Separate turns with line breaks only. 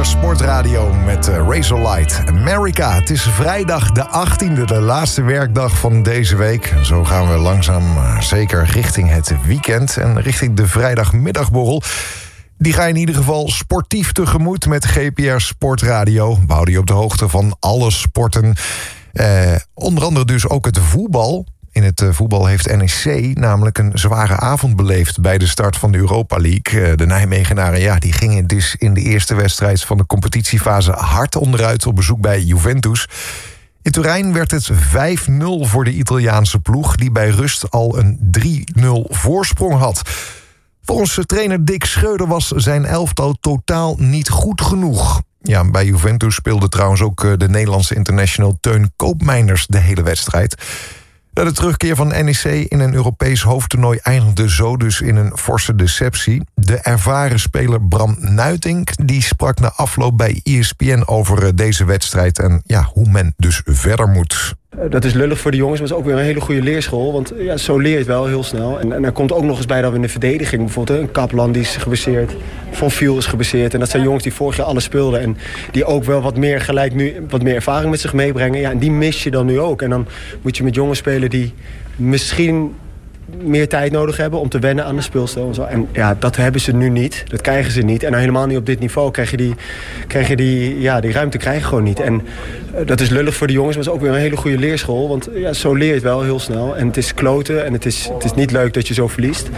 BNR Sportradio met Razorlight America. Het is vrijdag de 18e, de laatste werkdag van deze week. Zo gaan we langzaam zeker richting het weekend en richting de vrijdagmiddagborrel. Die ga je in ieder geval sportief tegemoet met GPR Sportradio. We houden je op de hoogte van alle sporten. Onder andere dus ook het voetbal. In het voetbal heeft NEC namelijk een zware avond beleefd bij de start van de Europa League. De Nijmegenaren die gingen dus in de eerste wedstrijd van de competitiefase hard onderuit op bezoek bij Juventus. In Turijn werd het 5-0 voor de Italiaanse ploeg, die bij rust al een 3-0 voorsprong had. Volgens trainer Dick Schreuder was zijn elftal totaal niet goed genoeg. Ja, bij Juventus speelde trouwens ook de Nederlandse international Teun Koopmeiners de hele wedstrijd. De terugkeer van NEC in een Europees hoofdtoernooi eindigde zo dus in een forse deceptie. De ervaren speler Bram Nuitink die sprak na afloop bij ESPN over deze wedstrijd en hoe men dus verder moet.
Dat is lullig voor de jongens, maar het is ook weer een hele goede leerschool. Want zo leer je het wel heel snel. En er komt ook nog eens bij dat we in de verdediging bijvoorbeeld een Kaplan die is geblesseerd, Von Viel is geblesseerd. En dat zijn jongens die vorig jaar alles speelden en die ook wel wat meer gelijk nu wat meer ervaring met zich meebrengen. Ja, en die mis je dan nu ook. En dan moet je met jongens spelen die misschien meer tijd nodig hebben om te wennen aan de speelstijl en zo. En dat hebben ze nu niet. Dat krijgen ze niet. En nou, helemaal niet op dit niveau krijg je die ruimte krijg je gewoon niet. En dat is lullig voor de jongens, maar het is ook weer een hele goede leerschool. Want zo leer je het wel heel snel. En het is kloten en het is niet leuk dat je zo verliest.